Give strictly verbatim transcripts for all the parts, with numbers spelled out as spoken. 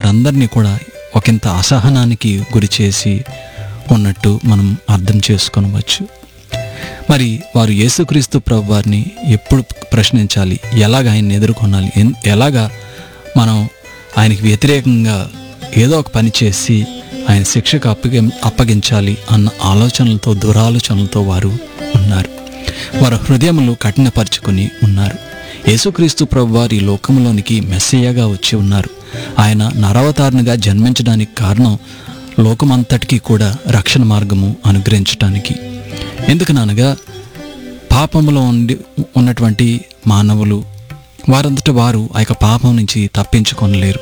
వారందరినీ కూడా ఒకంత అసహనానికి గురి చేసి ఉన్నట్టు మనం అర్థం చేసుకొనవచ్చు. మరి వారు యేసుక్రీస్తు ప్రభు వారిని ఎప్పుడు ప్రశ్నించాలి, ఎలాగ ఆయన్ని ఎదుర్కొనాలి, ఎలాగా మనం ఆయనకి వ్యతిరేకంగా ఏదో ఒక పని చేసి ఆయన శిక్షకు అప్పగి అప్పగించాలి అన్న ఆలోచనలతో దురాలోచనలతో వారు ఉన్నారు. వారి హృదయములు కఠినపరుచుకొని ఉన్నారు. యేసుక్రీస్తు ప్రభు వారి లోకంలోనికి మెస్సయ్యగా వచ్చి ఉన్నారు. ఆయన నరవతారణగా జన్మించడానికి కారణం లోకమంతటికీ కూడా రక్షణ మార్గము అనుగ్రహించటానికి. ఎందుకనగా పాపములో ఉండి ఉన్నటువంటి మానవులు వారంతట వారు ఆ యొక్క పాపం నుంచి తప్పించుకొనలేరు.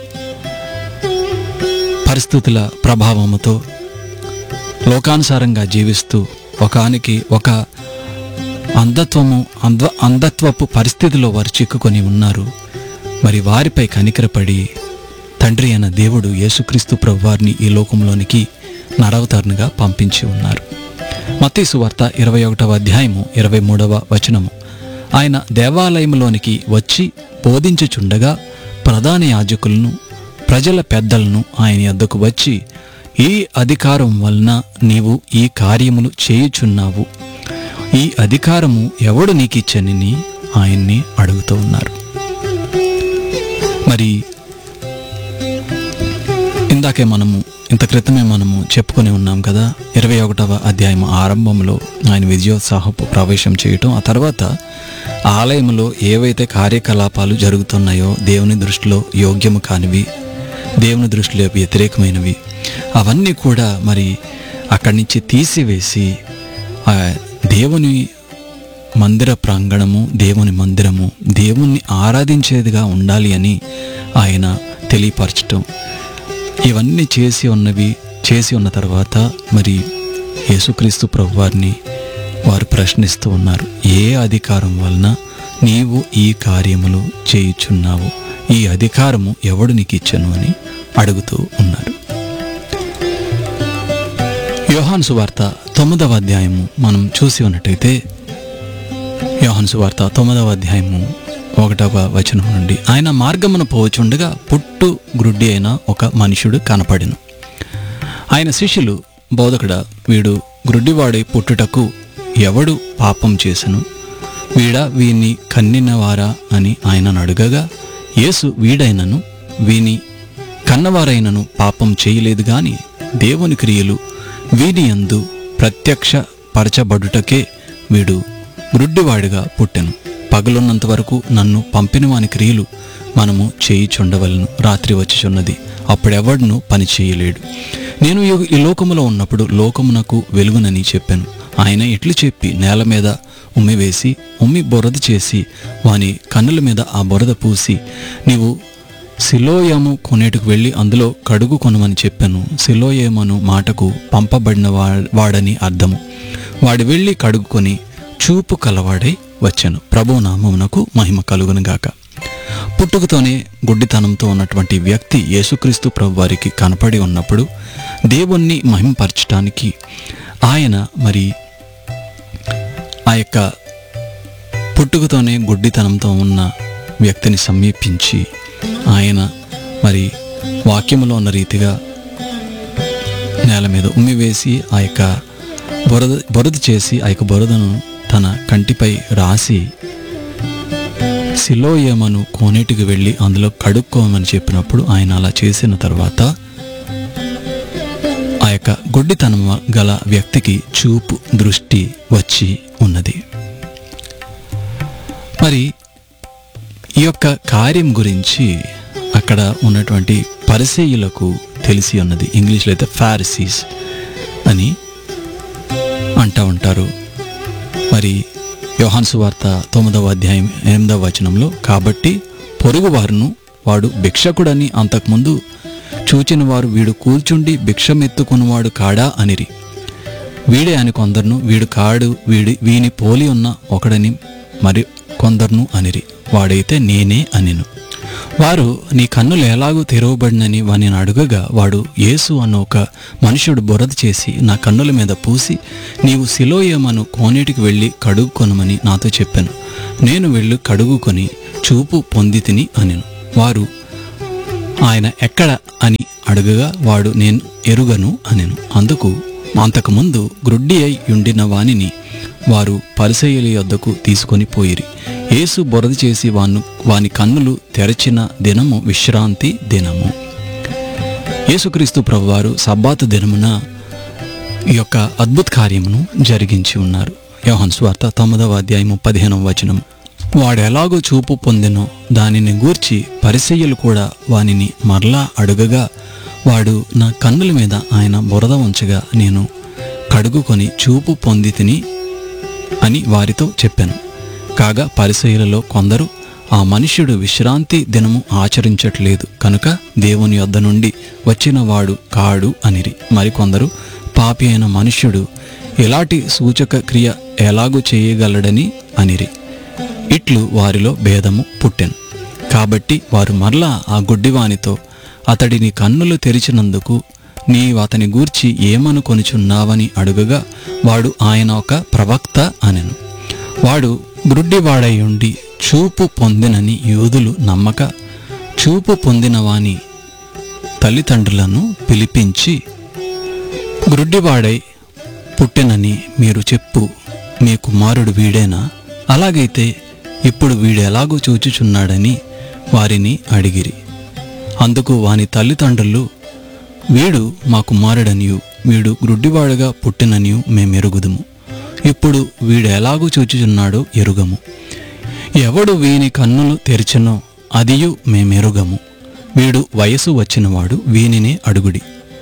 పరిస్థితుల ప్రభావముతో లోకానుసారంగా జీవిస్తూ ఒకానికి ఒక అంధత్వము అంధ అంధత్వపు పరిస్థితిలో వారు చిక్కుకొని ఉన్నారు. మరి వారిపై కనికరపడి తండ్రి అయిన దేవుడు యేసుక్రీస్తు ప్రభువారిని ఈ లోకంలోనికి నరవతారణగా పంపించి ఉన్నారు. మత్తయి సువార్త ఇరవై ఒకటవ అధ్యాయము ఇరవై మూడవ వచనము, ఆయన దేవాలయంలోనికి వచ్చి బోధించుచుండగా ప్రధాన యాజకులను ప్రజల పెద్దలను ఆయన యొద్దకు వచ్చి, ఈ అధికారం వలన నీవు ఈ కార్యములు చేయుచున్నావు, ఈ అధికారము ఎవడు నీకిచ్చనని ఆయన్ని అడుగుతూ ఉన్నారు. మరి ఇందాకే మనము ఇంత క్రితమే మనము చెప్పుకొని ఉన్నాం కదా, ఇరవై ఒకటవ అధ్యాయం ఆరంభంలో ఆయన విజయోత్సాహపు ప్రవేశం చేయటం, ఆ తర్వాత ఆలయంలో ఏవైతే కార్యకలాపాలు జరుగుతున్నాయో దేవుని దృష్టిలో యోగ్యము కానివి, దేవుని దృష్టిలో వ్యతిరేకమైనవి, అవన్నీ కూడా మరి అక్కడి నుంచి తీసివేసి దేవుని మందిర ప్రాంగణము, దేవుని మందిరము దేవుణ్ణి ఆరాధించేదిగా ఉండాలి అని ఆయన తెలియపరచటం, ఇవన్నీ చేసి ఉన్నవి చేసి ఉన్న తర్వాత మరి యేసుక్రీస్తు ప్రభువారిని వారు ప్రశ్నిస్తూ ఉన్నారు. ఏ అధికారం వలన నీవు ఈ కార్యములు చేయుచున్నావు, ఈ అధికారము ఎవడు నీకు ఇచ్చను అని అడుగుతూ ఉన్నారు. యోహాను సువార్త తొమ్మిదవ అధ్యాయము మనం చూసి ఉన్నట్టయితే, యోహాను సువార్త తొమ్మిదవ అధ్యాయము ఒకటవ వచనం నుండి, ఆయన మార్గమున పోచుండగా పుట్టు గ్రుడ్డి అయిన ఒక మనుషుడు కనపడెను. ఆయన శిష్యులు, బోధకుడా, వీడు గ్రుడ్డివాడై పుట్టుటకు ఎవడు పాపం చేసెను, వీడా వీని కన్నినవారా అని ఆయనను అడుగగా, యేసు వీడైనను వీని కన్నవారైనను పాపం చేయలేదు గాని దేవుని క్రియలు వీని యందు ప్రత్యక్ష పరచబడుటకే వీడు గ్రుడ్డివాడిగా పుట్టెను. పగలున్నంత వరకు నన్ను పంపిన వాని క్రియలు మనము చేయిచుండవలను, రాత్రి వచ్చిచున్నది, అప్పుడెవడును పని చేయలేడు. నేను ఈ లోకములో ఉన్నప్పుడు లోకమునకు వెలుగునని చెప్పాను. ఆయన ఇట్లు చెప్పి నేల మీద ఉమ్మి వేసి ఉమ్మి బొరద చేసి వాని కన్నుల మీద ఆ బొరద పూసి, నీవు సిలోయము కొనేటుకు వెళ్ళి అందులో కడుగు కొనమని చెప్పాను. సిలోయమను మాటకు పంపబడిన వాడని అర్థము. వాడు వెళ్ళి కడుగుకొని చూపు కలవాడై వచ్చాను. ప్రభు నామమునకు మహిమ కలుగునుగాక. పుట్టుకతోనే గుడ్డితనంతో ఉన్నటువంటి వ్యక్తి యేసుక్రీస్తు ప్రభు వారికి కనపడి ఉన్నప్పుడు దేవుణ్ణి మహిమపరచటానికి ఆయన మరి ఆ యొక్క పుట్టుకతోనే గుడ్డితనంతో ఉన్న వ్యక్తిని సమీపించి ఆయన మరి వాక్యములో ఉన్న రీతిగా నేల మీద ఉమ్మి వేసి ఆ యొక్క బొరద బొరద చేసి ఆ యొక్క బొరదను తన కంటిపై రాసి సిలోయమను కోనేటికి వెళ్ళి అందులో కడుక్కోమని చెప్పినప్పుడు ఆయన అలా చేసిన తర్వాత ఆ యొక్క గుడ్డితనం గల వ్యక్తికి చూపు దృష్టి వచ్చి ఉన్నది. మరి ఈ యొక్క కార్యం గురించి అక్కడ ఉన్నటువంటి పరిసయ్యులకు తెలిసి ఉన్నది. ఇంగ్లీష్లో అయితే ఫారిసీస్ అని అంటూ ఉంటారు. మరి యోహాను సువార్త తొమ్మిదవ అధ్యాయం ఎనిమిదవ వచనంలో, కాబట్టి పొరుగువారును వాడు భిక్షకుడని అంతకుముందు చూచిన వారు వీడు కూర్చుండి భిక్షమెత్తుకున్నవాడు కాడా అనిరి. వీడే అని కొందరును, వీడు కాడు, వీడి వీని పోలి ఉన్న ఒకడని మరి కొందరును అనిరి. వాడైతే నేనే అనిను. వారు, నీ కన్నులు ఎలాగూ తెరవబడినని వాని అడుగగా, వాడు యేసు అన్న ఒక మనుషుడు బొరద చేసి నా కన్నుల మీద పూసి, నీవు సిలోయమను కోనేటికి వెళ్ళి కడుగుకొనమని నాతో చెప్పాను. నేను వెళ్ళి కడుగుకొని చూపు పొంది తిని అనెను. వారు ఆయన ఎక్కడ అని అడుగగా వాడు నేను ఎరుగను అనెను. అందుకు అంతకుముందు గ్రుడ్డి అయి ఉండిన వానిని వారు పరిసయ్యుల యొద్దకు తీసుకొని పోయిరి. యేసు బొరద చేసి వాను వాని కన్నులు తెరచిన దినము విశ్రాంతి దినము. యేసుక్రీస్తు ప్రభువారు సబ్బాతు దినమున ఈ యొక్క అద్భుత కార్యమును జరిగించి ఉన్నారు. యోహాను సువార్త తొమ్మిదవ అధ్యాయము పదిహేనవ వచనం. వాడు ఎలాగో చూపు పొందెనో దానిని గూర్చి పరిసయ్యులు కూడా వానిని మరలా అడుగగా వాడు నా కన్నుల మీద ఆయన బురద ఉంచగా నేను కడుగుకొని చూపు పొంది తిని అని వారితో చెప్పాను. కాగా పరిసయ్యులలో కొందరు ఆ మనుష్యుడు విశ్రాంతి దినము ఆచరించట్లేదు కనుక దేవుని యొద్ద నుండి వచ్చిన వాడు కాడు అనిరి. మరికొందరు పాపి అయిన మనుష్యుడు ఎలాంటి సూచక క్రియ ఎలాగూ చేయగలడని అనిరి. ఇట్లు వారిలో భేదము పుట్టెను. కాబట్టి వారు మరలా ఆ గుడ్డివానితో అతడిని కన్నులు తెరిచినందుకు నీవు అతని గూర్చి ఏమనుకొనుచున్నావని అడుగగా వాడు ఆయన ఒక ప్రవక్త అనెను. వాడు గ్రుడ్డివాడై ఉండి చూపు పొందినని యూదులు నమ్మక చూపు పొందిన వాని తల్లిదండ్రులను పిలిపించి, గ్రుడ్డివాడై పుట్టెనని మీరు చెప్పు మీ కుమారుడు వీడేనా? అలాగైతే ఇప్పుడు వీడెలాగూ చూచుచున్నాడని వారిని అడిగిరి. అందుకు వాని తల్లిదండ్రులు, వీడు మా కుమారుడనియు వీడు గ్రుడ్డివాడుగా పుట్టిననియు మేమెరుగుదుము. ఇప్పుడు వీడు ఎలాగూ చూచుచున్నాడో ఎరుగము. ఎవడు వీని కన్నులు తెరిచెనో అదియు మేమెరుగము. వీడు వయసు వచ్చినవాడు, వీనినే అడుగుడి.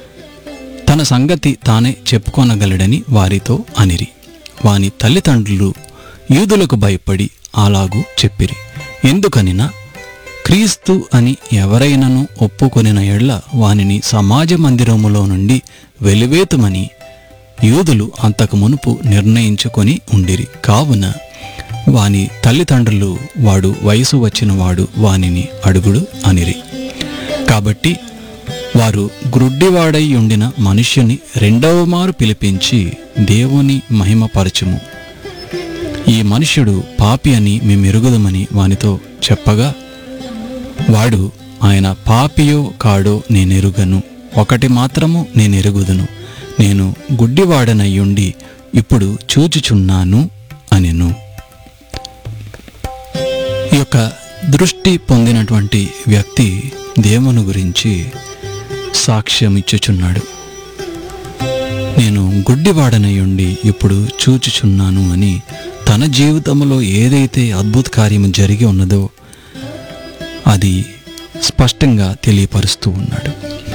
తన సంగతి తానే చెప్పుకొనగలడని వారితో అనిరి. వాని తల్లిదండ్రులు యూదులకు భయపడి అలాగూ చెప్పిరి. ఎందుకనినా క్రీస్తు అని ఎవరైనను ఒప్పుకొనిన ఎడ్ల వానిని సమాజ మందిరములో నుండి వెలివేతుమని యూదులు అంతకు మునుపు నిర్ణయించుకొని ఉండిరి. కావున వాని తల్లిదండ్రులు వాడు వయసు వచ్చిన వాడు వానిని అడుగుడు అనిరి. కాబట్టి వారు గ్రుడ్డివాడై ఉండిన మనుష్యుని రెండవ మారు పిలిపించి, దేవుని మహిమపరచుము, ఈ మనుష్యుడు పాపి అని మేమెరుగుదమని వానితో చెప్పగా వాడు ఆయన పాపియో కాడో నేనెరుగను. ఒకటి మాత్రము నేనెరుగుదును, నేను గుడ్డివాడనయ్యుండి ఇప్పుడు చూచుచున్నాను అనెను. ఈ యొక్క దృష్టి పొందినటువంటి వ్యక్తి దేవుని గురించి సాక్ష్యం ఇచ్చుచున్నాడు. నేను గుడ్డివాడనయ్యుండి ఇప్పుడు చూచుచున్నాను అని తన జీవితంలో ఏదైతే అద్భుత కార్యము జరిగి ఉన్నదో అది స్పష్టంగా తెలియపరుస్తూ ఉన్నాడు.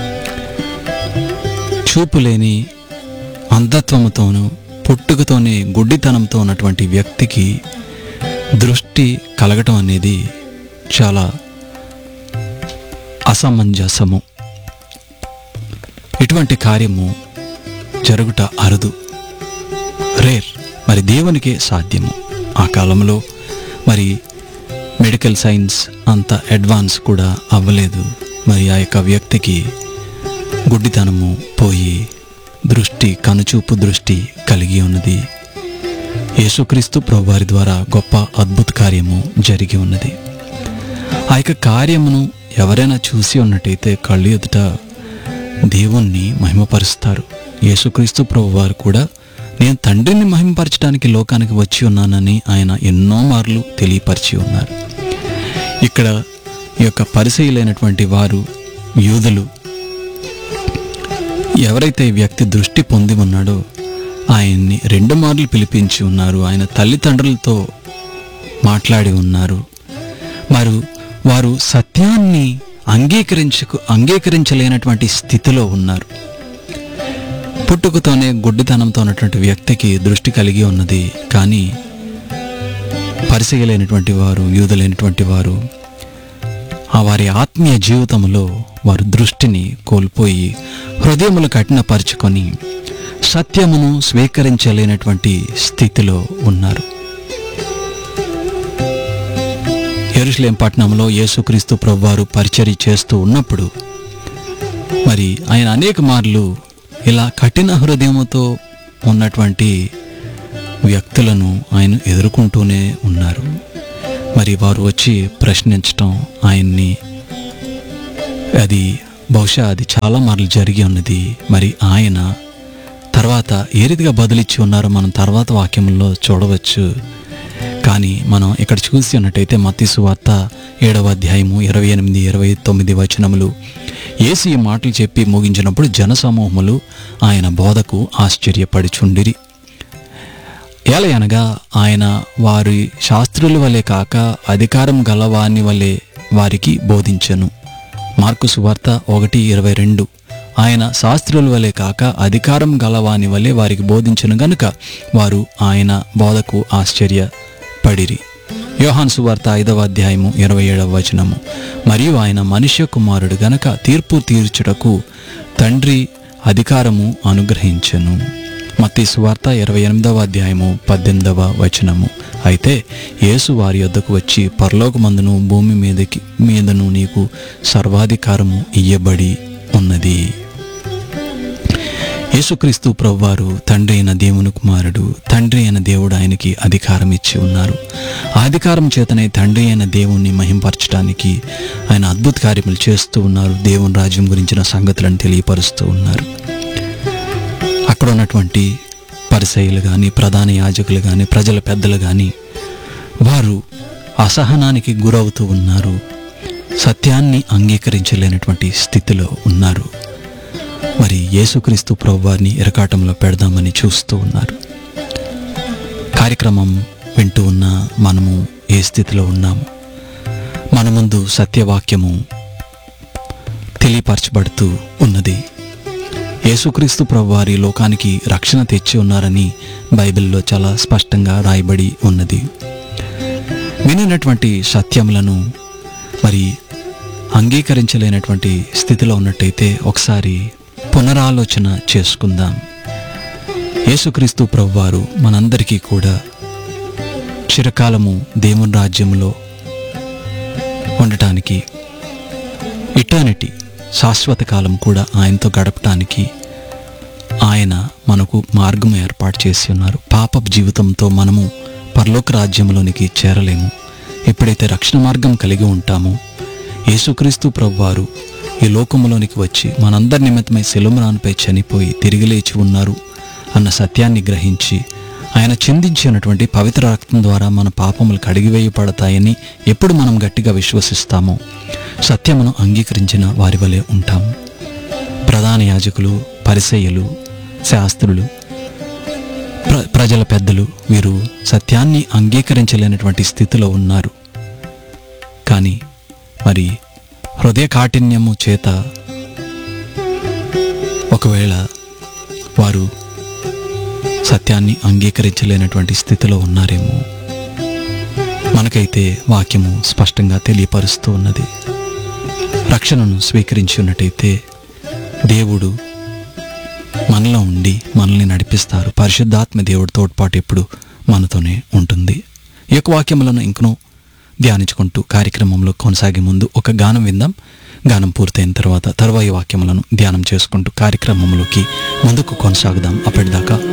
చూపులేని అంధత్వముతోనూ పుట్టుకతోనే గుడ్డితనంతో ఉన్నటువంటి వ్యక్తికి దృష్టి కలగటం అనేది చాలా అసమంజసము. ఇటువంటి కార్యము జరుగుట అరుదు, రేర్. మరి దేవునికే సాధ్యము. ఆ కాలంలో మరి మెడికల్ సైన్స్ అంత అడ్వాన్స్ కూడా అవ్వలేదు. మరి ఆ యొక్క వ్యక్తికి గుడ్డితనము పోయి దృష్టి, కనుచూపు దృష్టి కలిగి ఉన్నది. యేసుక్రీస్తు ప్రభువారి ద్వారా గొప్ప అద్భుత కార్యము జరిగి ఉన్నది. ఆ యొక్క కార్యమును ఎవరైనా చూసి ఉన్నట్టయితే కళ్ళు ఎదుట దేవుణ్ణి మహిమపరుస్తారు. యేసుక్రీస్తు ప్రభువారు కూడా నేను తండ్రిని మహిమపరచడానికి లోకానికి వచ్చి ఉన్నానని ఆయన ఎన్నో మార్లు తెలియపరిచి ఉన్నారు. ఇక్కడ ఈ యొక్క పరిసయ్యులైనటువంటి వారు యూదులు ఎవరైతే వ్యక్తి దృష్టి పొంది ఉన్నాడో ఆయన్ని రెండు మార్లు పిలిపించి ఉన్నారు. ఆయన తల్లిదండ్రులతో మాట్లాడి ఉన్నారు. మరి వారు సత్యాన్ని అంగీకరించకు అంగీకరించలేనటువంటి స్థితిలో ఉన్నారు. పుట్టుకతోనే గుడ్డితనంతో ఉన్నటువంటి వ్యక్తికి దృష్టి కలిగి ఉన్నది. కానీ పరిసయ్యులైనటువంటి వారు, యూదులైనటువంటి వారు ఆ వారి ఆత్మీయ జీవితంలో వారు దృష్టిని కోల్పోయి హృదయములు కఠినపరుచుకొని సత్యమును స్వీకరించలేనటువంటి స్థితిలో ఉన్నారు. యెరూషలేం పట్టణంలో యేసుక్రీస్తు ప్రభువారు పరిచర్య చేస్తూ ఉన్నప్పుడు మరి ఆయన అనేక మార్లు ఇలా కఠిన హృదయముతో ఉన్నటువంటి వ్యక్తులను ఆయన ఎదుర్కొంటూనే ఉన్నారు. మరి వారు వచ్చి ప్రశ్నించటం, ఆయన్ని అది బహుశా అది చాలా మార్లు జరిగి ఉన్నది. మరి ఆయన తర్వాత ఏ రీతిగా బదులిచ్చి ఉన్నారో మనం తర్వాత వాక్యంలో చూడవచ్చు. కానీ మనం ఇక్కడ చూసి ఉన్నట్టయితే మత్తయి సువార్త ఏడవ అధ్యాయము ఇరవై ఎనిమిది ఇరవై తొమ్మిది వచనములు, యేసు ఈ మాటలు చెప్పి ముగించినప్పుడు జనసమూహములు ఆయన బోధకు ఆశ్చర్యపడుచుండిరి. ఏలయనగా ఆయన వారి శాస్త్రుల వలె కాక అధికారం గలవాని వలె వారికి బోధించెను. మార్కు సువార్త ఒకటి ఇరవై రెండు, ఆయన శాస్త్రుల వలె కాక అధికారం గలవాని వలె వారికి బోధించెను గనుక వారు ఆయన బోధకు ఆశ్చర్యపడిరి. యోహాను సువార్త ఐదవ అధ్యాయము ఇరవై ఏడవ వచనము, మరియు ఆయన మనుష్య కుమారుడు గనక తీర్పు తీర్చుటకు తండ్రి అధికారము అనుగ్రహించెను. మత్తయి సువార్త ఇరవై ఎనిమిదవ అధ్యాయము పద్దెనిమిదవ వచనము, అయితే యేసు వారి యొద్దకు వచ్చి పరలోకమందును భూమి మీదకి మీదను నీకు సర్వాధికారము ఇయ్యబడి ఉన్నది. యేసుక్రీస్తు ప్రభువారు తండ్రి అయిన దేవుని కుమారుడు. తండ్రి అయిన దేవుడు ఆయనకి అధికారం ఇచ్చి ఉన్నారు. ఆ అధికారం చేతనే తండ్రి అయిన దేవుణ్ణి మహింపరచడానికి ఆయన అద్భుత కార్యములు చేస్తూ ఉన్నారు. దేవుని రాజ్యం గురించిన సంగతులను తెలియపరుస్తూ ఉన్నారు. అక్కడ ఉన్నటువంటి పరిసయ్యులు కానీ, ప్రధాన యాజకులు కానీ, ప్రజల పెద్దలు కానీ వారు అసహనానికి గురవుతూ ఉన్నారు. సత్యాన్ని అంగీకరించలేనటువంటి స్థితిలో ఉన్నారు. మరి యేసుక్రీస్తు ప్రభువారిని ఇరకాటంలో పెడదామని చూస్తూ ఉన్నారు. కార్యక్రమం వింటూ ఉన్న మనము ఏ స్థితిలో ఉన్నాము? మన ముందు సత్యవాక్యము తెలియపరచబడుతూ ఉన్నది. యేసుక్రీస్తు ప్రభువారి లోకానికి రక్షణ తెచ్చి ఉన్నారని బైబిల్లో చాలా స్పష్టంగా రాయబడి ఉన్నది. వినినటువంటి సత్యములను మరి అంగీకరించలేనటువంటి స్థితిలో ఉన్నట్టయితే ఒకసారి పునరాలోచన చేసుకుందాం. యేసుక్రీస్తు ప్రభువారు మనందరికీ కూడా చిరకాలము దేవుని రాజ్యంలో ఉండటానికి, ఇటర్నిటీ శాశ్వత కాలం కూడా ఆయనతో గడపటానికి ఆయన మనకు మార్గం ఏర్పాటు చేసి ఉన్నారు. పాపపు జీవితంతో మనము పరలోక రాజ్యంలోనికి చేరలేము. ఎప్పుడైతే రక్షణ మార్గం కలిగి ఉంటామో, యేసుక్రీస్తు ప్రభువారు ఈ లోకంలోనికి వచ్చి మనందరి నిమిత్తమై శిలుమరానిపై చనిపోయి తిరిగి లేచి ఉన్నారు అన్న సత్యాన్ని గ్రహించి ఆయన చిందించినటువంటి పవిత్ర రక్తం ద్వారా మన పాపములు కడిగివేయబడతాయని ఎప్పుడు మనం గట్టిగా విశ్వసిస్తామో, సత్యమును అంగీకరించిన వారి వలె ఉంటాము. ప్రధాన యాజకులు, పరిసయ్యులు, శాస్త్రులు, ప్ర ప్రజల పెద్దలు వీరు సత్యాన్ని అంగీకరించలేనటువంటి స్థితిలో ఉన్నారు. కానీ మరి హృదయ కాఠిన్యము చేత ఒకవేళ వారు సత్యాన్ని అంగీకరించలేనటువంటి స్థితిలో ఉన్నారేమో. మనకైతే వాక్యము స్పష్టంగా తెలియపరుస్తూ ఉన్నది. రక్షణను స్వీకరించి ఉన్నట్టయితే దేవుడు మనలో ఉండి మనల్ని నడిపిస్తారు. పరిశుద్ధాత్మ దేవుడి తోడ్పాటు ఎప్పుడు మనతోనే ఉంటుంది. ఈ యొక్క వాక్యములను ఇంకనూ ధ్యానించుకుంటూ కార్యక్రమంలో కొనసాగే ముందు ఒక గానం విందాం. గానం పూర్తయిన తర్వాత తర్వాయి వాక్యములను ధ్యానం చేసుకుంటూ కార్యక్రమంలోకి ముందుకు కొనసాగుదాం. అప్పటిదాకా